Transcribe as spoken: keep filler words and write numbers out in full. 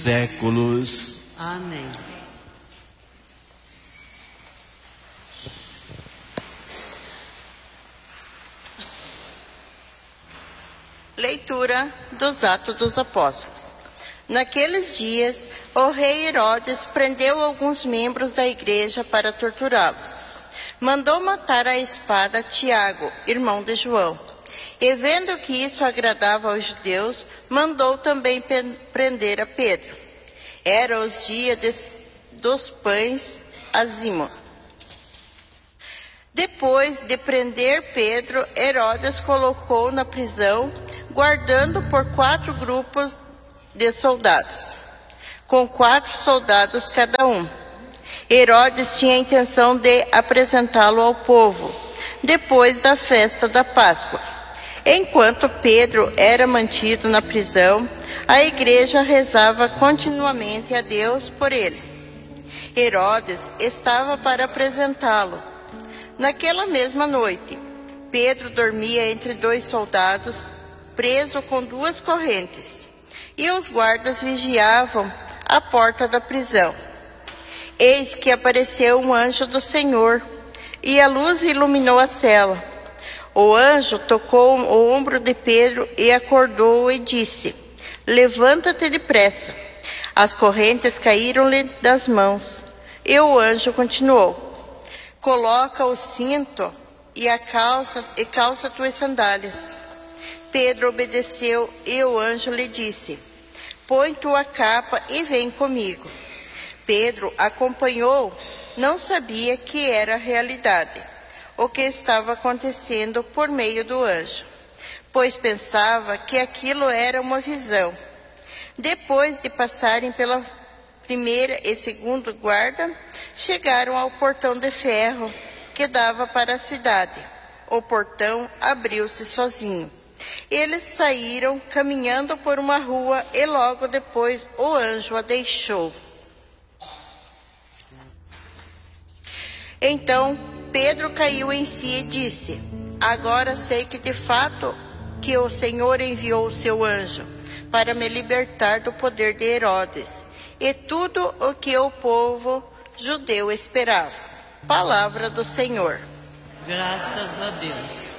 séculos. Amém. Leitura dos Atos dos Apóstolos. Naqueles dias, o rei Herodes prendeu alguns membros da igreja para torturá-los. Mandou matar à espada Tiago, irmão de João. E vendo que isso agradava aos judeus, mandou também prender a Pedro. Era os dias de, dos pães azimos. Depois de prender Pedro, Herodes colocou na prisão, guardando por quatro grupos de soldados, com quatro soldados cada um. Herodes tinha a intenção de apresentá-lo ao povo, depois da festa da Páscoa. Enquanto Pedro era mantido na prisão, a igreja rezava continuamente a Deus por ele. Herodes estava para apresentá-lo. Naquela mesma noite, Pedro dormia entre dois soldados, preso com duas correntes, e os guardas vigiavam a porta da prisão. Eis que apareceu um anjo do Senhor, e a luz iluminou a cela. O anjo tocou o ombro de Pedro e acordou-o e disse: levanta-te depressa. As correntes caíram-lhe das mãos. E o anjo continuou: coloca o cinto e a calça e calça tuas sandálias. Pedro obedeceu e o anjo lhe disse: põe tua capa e vem comigo. Pedro acompanhou, não sabia que era realidade o que estava acontecendo por meio do anjo, pois pensava que aquilo era uma visão. Depois de passarem pela primeira e segunda guarda, chegaram ao portão de ferro que dava para a cidade. O portão abriu-se sozinho. Eles saíram caminhando por uma rua e logo depois o anjo a deixou. Então Pedro caiu em si e disse: agora sei que de fato que o Senhor enviou o seu anjo para me libertar do poder de Herodes e tudo o que o povo judeu esperava. Palavra do Senhor. Graças a Deus.